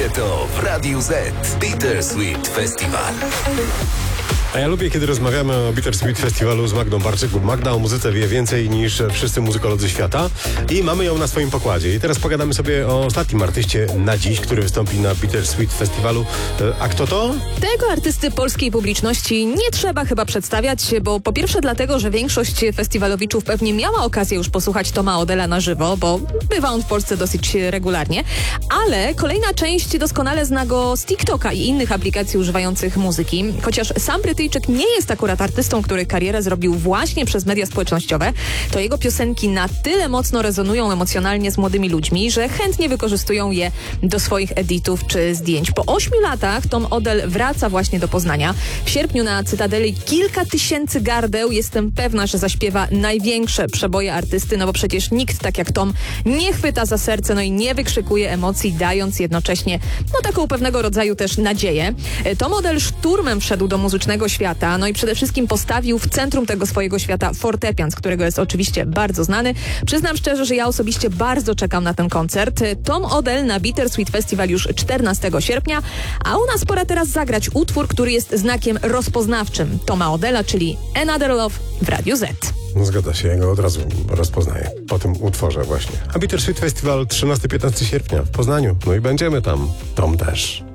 to w Radiu Z. Bittersweet Festival. A ja lubię, kiedy rozmawiamy o Bittersweet Festiwalu z Magdą Barczyk, bo Magda o muzyce wie więcej niż wszyscy muzykolodzy świata i mamy ją na swoim pokładzie. I teraz pogadamy sobie o ostatnim artyście na dziś, który wystąpi na Bittersweet Festiwalu. A kto to? Tego artysty polskiej publiczności nie trzeba chyba przedstawiać, bo po pierwsze dlatego, że większość festiwalowiczów pewnie miała okazję już posłuchać Toma Odella na żywo, bo bywa on w Polsce dosyć regularnie, ale kolejna część doskonale zna go z TikToka i innych aplikacji używających muzyki, chociaż sam Brytyjczyk nie jest akurat artystą, który karierę zrobił właśnie przez media społecznościowe, to jego piosenki na tyle mocno rezonują emocjonalnie z młodymi ludźmi, że chętnie wykorzystują je do swoich editów czy zdjęć. Po 8 latach Tom Odell wraca właśnie do Poznania. W sierpniu na Cytadeli kilka tysięcy gardeł. Jestem pewna, że zaśpiewa największe przeboje artysty, no bo przecież nikt tak jak Tom nie chwyta za serce, no i nie wykrzykuje emocji, dając jednocześnie taką pewnego rodzaju też nadzieję. Tom Odell szturmem wszedł do muzycznego świata, no i przede wszystkim postawił w centrum tego swojego świata fortepian, z którego jest oczywiście bardzo znany. Przyznam szczerze, że ja osobiście bardzo czekam na ten koncert. Tom Odell na Bittersweet Festival już 14 sierpnia, a u nas pora teraz zagrać utwór, który jest znakiem rozpoznawczym Toma Odella, czyli Another Love w Radiu Z. No zgadza się, ja go od razu rozpoznaję po tym utworze właśnie. A Bittersweet Festival 13-15 sierpnia w Poznaniu. No i będziemy tam. Tom też.